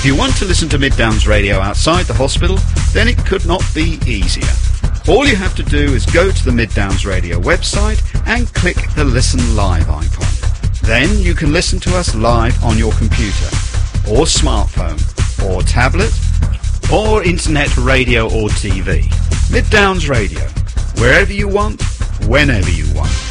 If you want to listen to Mid Downs Radio outside the hospital, then it could not be easier. All you have to do is go to the Mid Downs Radio website and click the Listen Live icon. Then you can listen to us live on your computer, or smartphone, or tablet, or internet radio or TV. Mid Downs Radio, wherever you want, whenever you want.